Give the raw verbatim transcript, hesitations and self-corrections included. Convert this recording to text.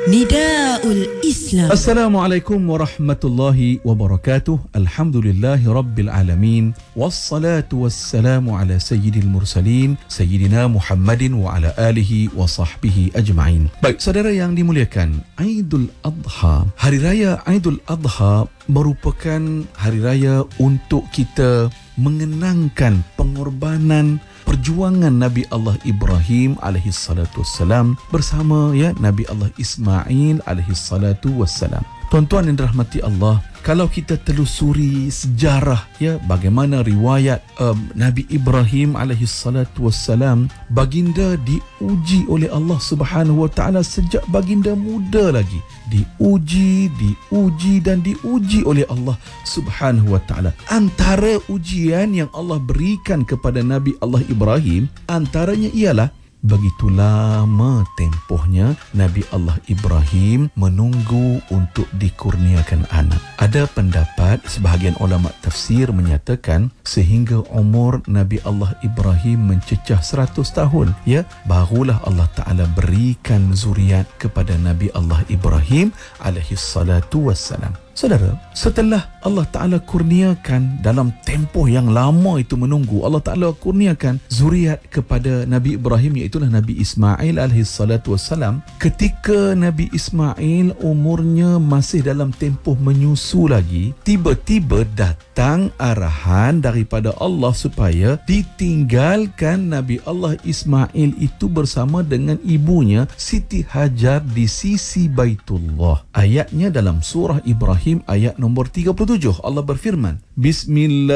Nidaul Islam. Assalamualaikum warahmatullahi wabarakatuh. Alhamdulillahi rabbil alamin. Wassalatu wassalamu ala sayyidil mursalin Sayyidina Muhammadin wa ala alihi wa sahbihi ajma'in. Baik, saudara yang dimuliakan, Aidul Adha, Hari Raya Aidul Adha merupakan hari raya untuk kita mengenangkan pengorbanan perjuangan Nabi Allah Ibrahim alaihi salatu wassalam bersama ya Nabi Allah Ismail alaihi salatu wassalam. Tuan-tuan yang dirahmati Allah, kalau kita telusuri sejarah ya bagaimana riwayat um, Nabi Ibrahim alaihi salatu wassalam, baginda diuji oleh Allah Subhanahu wa taala sejak baginda muda lagi. Diuji, diuji dan diuji oleh Allah Subhanahu wa taala. Antara ujian yang Allah berikan kepada Nabi Allah Ibrahim, antaranya ialah begitu lama tempohnya Nabi Allah Ibrahim menunggu untuk dikurniakan anak. Ada pendapat sebahagian ulama tafsir menyatakan sehingga umur Nabi Allah Ibrahim mencecah seratus tahun, ya, barulah Allah Ta'ala berikan zuriat kepada Nabi Allah Ibrahim alaihi salatu wassalam. Saudara, setelah Allah Ta'ala kurniakan dalam tempoh yang lama itu menunggu, Allah Ta'ala kurniakan zuriat kepada Nabi Ibrahim, iaitulah Nabi Ismail alaihi salatu wassalam. Ketika Nabi Ismail umurnya masih dalam tempoh menyusu lagi, tiba-tiba datang arahan daripada Allah supaya ditinggalkan Nabi Allah Ismail itu bersama dengan ibunya Siti Hajar di sisi Baitullah. Ayatnya dalam surah Ibrahim ayat nombor tiga puluh tujuh, Allah berfirman, Bismillah